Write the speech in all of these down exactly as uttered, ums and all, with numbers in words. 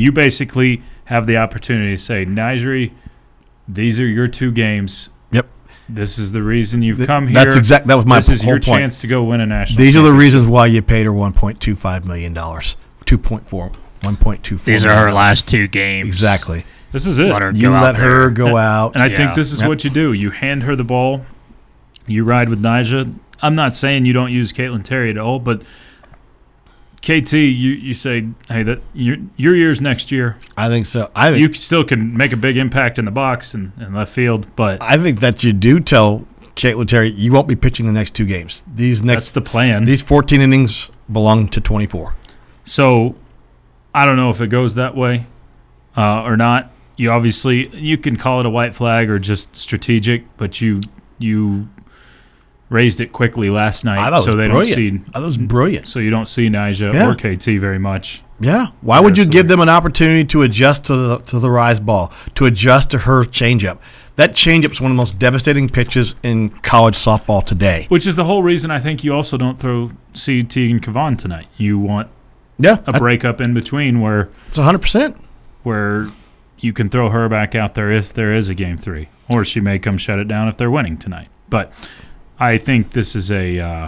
and you basically have the opportunity to say, Nigeri, these are your two games. Yep. This is the reason you've Th- come here. That's exact. That was my This is whole your point. chance to go win a national These are the championship. reasons why you paid her one point two five million dollars. two point four. one point two four. These are her last two games. Exactly. This is it. Let her You go out let her there. go out. And I Yeah. think this is Yep. what you do. You hand her the ball. You ride with Nyjah. I'm not saying you don't use Caitlin Terry at all, but K T, you, you say, hey, that your your year's next year. I think so. I think, You still can make a big impact in the box and, and left field, but I think that you do tell Caitlin Terry you won't be pitching the next two games. These that's next the plan. these fourteen innings belong to twenty-four. So I don't know if it goes that way uh, or not. You obviously you can call it a white flag or just strategic, but you you raised it quickly last night, I thought it so was they brilliant. don't That was brilliant. see so you don't see Nyjah Yeah. or K T very much. Yeah. Why would you Seriously. give them an opportunity to adjust to the to the rise ball, to adjust to her changeup? That changeup is one of the most devastating pitches in college softball today. Which is the whole reason I think you also don't throw see Tegan Kavan tonight. You want Yeah, a breakup in between where it's one hundred percent. where you can throw her back out there if there is a game three, or she may come shut it down if they're winning tonight. But I think this is a. Uh,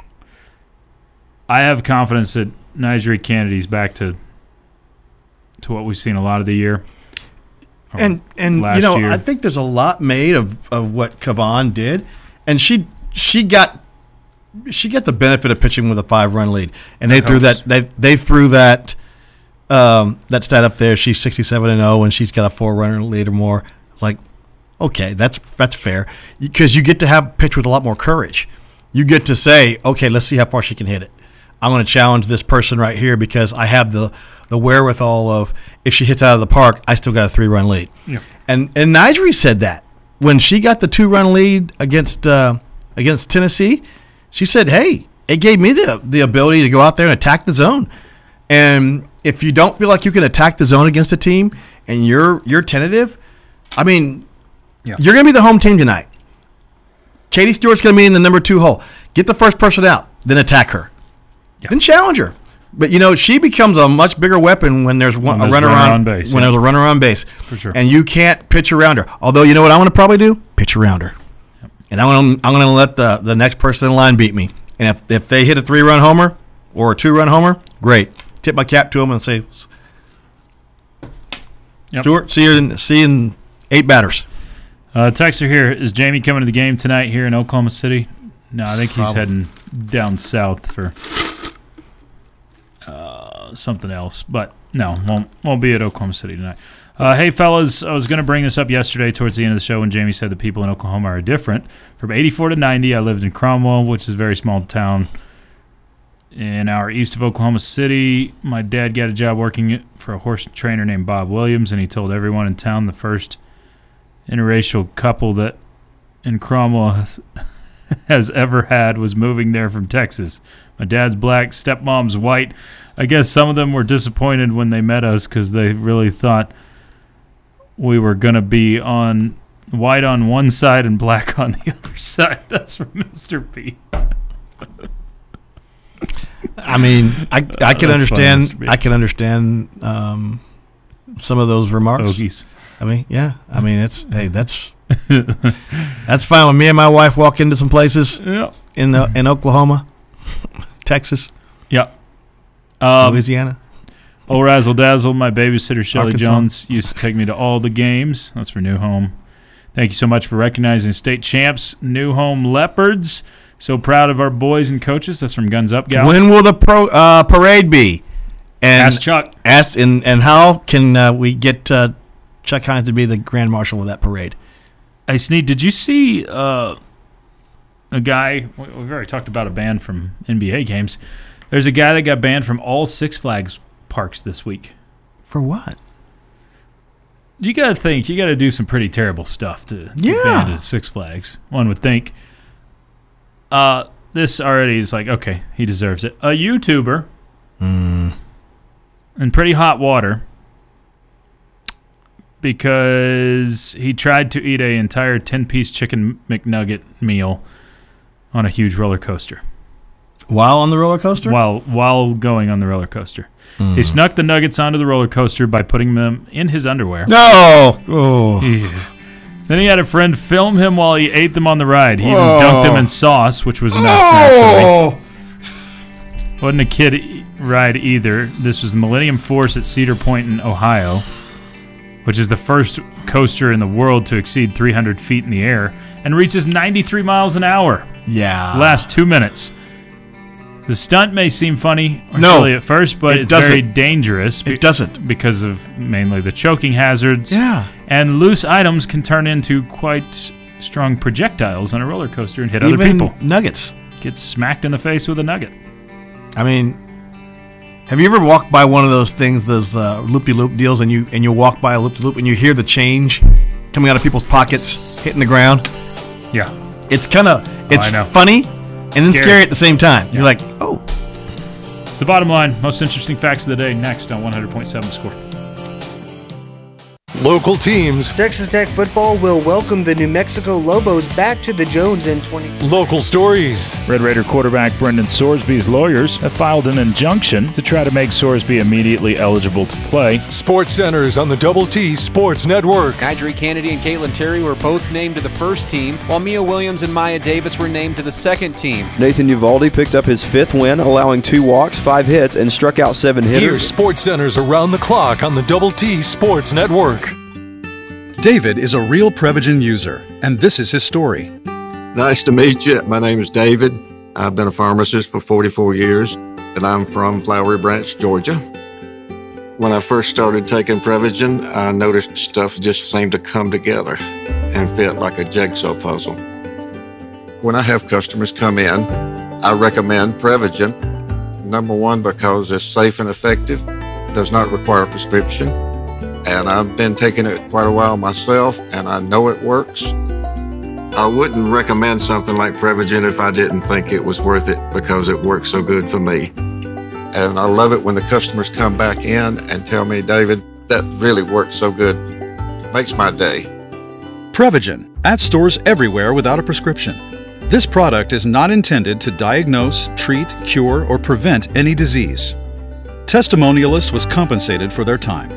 I have confidence that Nigeri Kennedy's back to to what we've seen a lot of the year. Or And and last you know, year. I think there's a lot made of, of what Kavan did, and she she got she got the benefit of pitching with a five run lead, and they That threw helps. that they they threw that um, that stat up there. She's sixty-seven and zero, and she's got a four runner lead or more. Like, okay, that's that's fair because you get to have pitch with a lot more courage. You get to say, okay, let's see how far she can hit it. I'm going to challenge this person right here because I have the the wherewithal of if she hits out of the park, I still got a three run lead. Yeah. And and Nigeri said that when she got the two run lead against uh, against Tennessee, she said, "Hey, it gave me the the ability to go out there and attack the zone. And if you don't feel like you can attack the zone against a team and you're you're tentative, I mean, Yeah. you're going to be the home team tonight. Katie Stewart's going to be in the number two hole. Get the first person out, then attack her, Yeah. then challenge her." But you know, she becomes a much bigger weapon when there's one, When a there's runner runner on, on base, when yeah. there's a runner on base, For sure. and you can't pitch around her. Although you know what I'm going to probably do? Pitch around her, and I'm going to I'm going to let the the next person in line beat me. And if if they hit a three run homer or a two run homer, great. Tip my cap to them and say, Yep. Stewart, see you in see you in eight batters. Uh, texter here, is Jamie coming to the game tonight here in Oklahoma City? No, I think he's Probably. heading down south for uh, something else. But no, won't won't be at Oklahoma City tonight. Uh, hey, fellas, I was going to bring this up yesterday towards the end of the show when Jamie said the people in Oklahoma are different. From eighty-four to ninety, I lived in Cromwell, which is a very small town in our east of Oklahoma City. My dad got a job working for a horse trainer named Bob Williams, and he told everyone in town the first interracial couple that in Cromwell has, has ever had was moving there from Texas. My dad's black, stepmom's white. I guess some of them were disappointed when they met us because they really thought we were going to be on white on one side and black on the other side. That's from Mister P. I mean, I I can That's funny, understand Mister B. I can understand um, some of those remarks. Ogies. I mean, yeah. I mean, it's hey, that's that's fine when me and my wife walk into some places Yeah. in the in Oklahoma, Texas, Yeah. Um, Louisiana. Oh, Razzle Dazzle, my babysitter Shelly Arkansas. Jones used to take me to all the games. That's for New Home. Thank you so much for recognizing state champs, New Home Leopards. So proud of our boys and coaches. That's from Guns Up Gal. When will the pro uh, parade be? And Ask Chuck. ask and and how can uh, we get uh, Chuck Hines to be the grand marshal of that parade? Hey, Sneed, did you see uh, a guy? we- We've already talked about a ban from N B A games. There's a guy that got banned from all Six Flags parks this week. For what? You got to think. You got to do some pretty terrible stuff to get Yeah. banned at Six Flags. One would think. Uh, this already is like, okay, he deserves it. A YouTuber Mm. in pretty hot water because he tried to eat a entire ten-piece chicken McNugget meal on a huge roller coaster. While on the roller coaster? While while going on the roller coaster. Mm. He snuck the nuggets onto the roller coaster by putting them in his underwear. No! Oh. Yeah. Then he had a friend film him while he ate them on the ride. He even oh. dunked them in sauce, which was a mess, oh. naturally. Wasn't a kid e- ride either. This was the Millennium Force at Cedar Point in Ohio, which is the first coaster in the world to exceed three hundred feet in the air and reaches ninety-three miles an hour. Yeah. Last two minutes. The stunt may seem funny or no, silly at first, but it it's doesn't. very dangerous. It doesn't. Because of mainly the choking hazards. Yeah. And loose items can turn into quite strong projectiles on a roller coaster and hit Even other people. Nuggets. Get smacked in the face with a nugget. I mean, have you ever walked by one of those things, those uh, loop-de-loop deals, and you and you walk by a loop-de-loop and you hear the change coming out of people's pockets, hitting the ground? Yeah. It's kind of, it's oh, funny and then scary. scary at the same time. Yeah. You're like, oh. It's the bottom line. Most interesting facts of the day next on one hundred point seven The Score. Local teams. Texas Tech football will welcome the New Mexico Lobos back to the Jones in twenty. Local stories. Red Raider quarterback Brendan Sorsby's lawyers have filed an injunction to try to make Sorsby immediately eligible to play. Sports Centers on the Double T Sports Network. Idri Kennedy and Caitlin Terry were both named to the first team, while Mia Williams and Maya Davis were named to the second team. Nathan Uvalde picked up his fifth win, allowing two walks, five hits, and struck out seven hitters. Here's Sports Centers around the clock on the Double T Sports Network. David is a real Prevagen user, and this is his story. Nice to meet you. My name is David. I've been a pharmacist for forty-four years, and I'm from Flowery Branch, Georgia. When I first started taking Prevagen, I noticed stuff just seemed to come together and fit like a jigsaw puzzle. When I have customers come in, I recommend Prevagen. Number one, because it's safe and effective, does not require a prescription. And I've been taking it quite a while myself, and I know it works. I wouldn't recommend something like Prevagen if I didn't think it was worth it because it works so good for me. And I love it when the customers come back in and tell me, David, that really works so good. It makes my day. Prevagen, at stores everywhere without a prescription. This product is not intended to diagnose, treat, cure, or prevent any disease. Testimonialist was compensated for their time.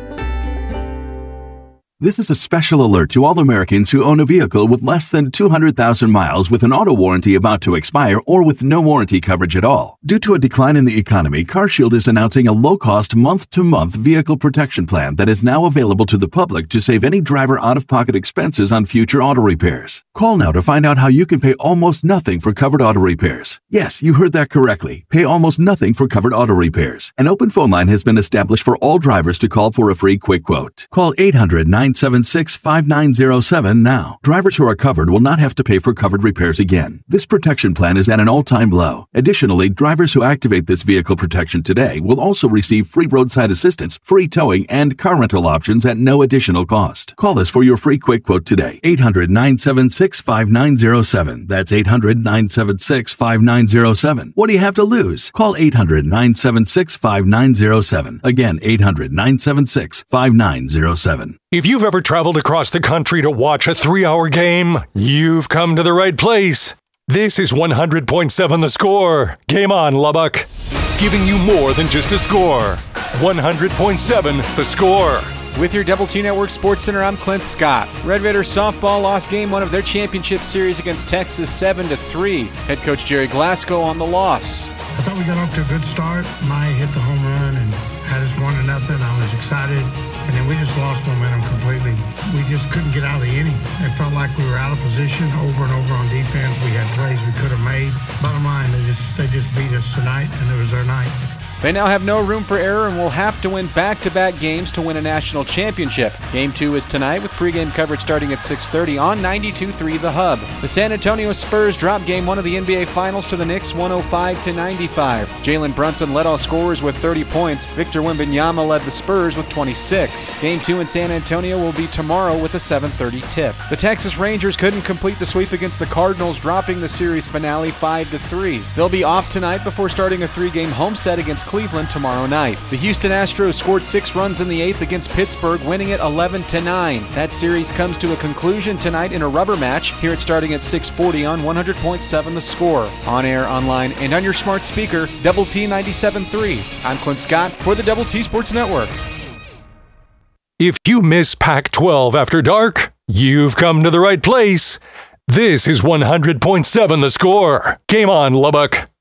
This is a special alert to all Americans who own a vehicle with less than two hundred thousand miles with an auto warranty about to expire or with no warranty coverage at all. Due to a decline in the economy, CarShield is announcing a low-cost month-to-month vehicle protection plan that is now available to the public to save any driver out-of-pocket expenses on future auto repairs. Call now to find out how you can pay almost nothing for covered auto repairs. Yes, you heard that correctly. Pay almost nothing for covered auto repairs. An open phone line has been established for all drivers to call for a free quick quote. Call eight hundred, nine seven six, five nine zero seven now. Drivers who are covered will not have to pay for covered repairs again. This protection plan is at an all-time low. Additionally, drivers who activate this vehicle protection today will also receive free roadside assistance, free towing, and car rental options at no additional cost. Call us for your free quick quote today. eight hundred, nine seven six, five nine zero seven. That's eight hundred, nine seven six, five nine zero seven. What do you have to lose? Call eight hundred, nine seven six, five nine zero seven. Again, eight hundred, nine seven six, five nine zero seven. If you've ever traveled across the country to watch a three-hour game, you've come to the right place. This is one hundred point seven The Score. Game on, Lubbock. Giving you more than just the score. one hundred point seven The Score. With your Double T Network Sports Center, I'm Clint Scott. Red Raiders softball lost game one of their championship series against Texas seven to three. Head coach Jerry Glasgow on the loss. I thought we got off to a good start. Maya hit the home run and had us one to nothing. I was excited, and then we just lost momentum completely. We just couldn't get out of the inning. It felt like we were out of position over and over on defense. We had plays we could have made. Bottom line, they just they just beat us tonight, and it was their night. They now have no room for error and will have to win back-to-back games to win a national championship. Game two is tonight with pregame coverage starting at six thirty on ninety-two point three The Hub. The San Antonio Spurs dropped game one of the N B A Finals to the Knicks one oh five to ninety-five. Jalen Brunson led all scorers with thirty points. Victor Wembanyama led the Spurs with twenty-six. Game two in San Antonio will be tomorrow with a seven thirty tip. The Texas Rangers couldn't complete the sweep against the Cardinals, dropping the series finale five to three. They'll be off tonight before starting a three-game home set against Cleveland tomorrow night. The Houston Astros scored six runs in the eighth against Pittsburgh, winning it eleven to nine. That series comes to a conclusion tonight in a rubber match. Here it's starting at six forty on one hundred point seven The Score. On air, online, and on your smart speaker, Double T ninety-seven point three. I'm Clint Scott for the Double T Sports Network. If you miss Pac twelve after dark, you've come to the right place. This is one hundred point seven The Score. Game on, Lubbock.